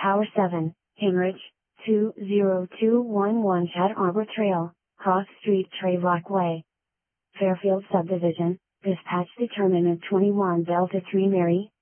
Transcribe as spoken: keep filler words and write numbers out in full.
Tower seven, Cambridge, two zero two one one Chad Arbor Trail, Cross Street Trevlock Way. Fairfield Subdivision, dispatch determinant twenty-one Delta three Mary,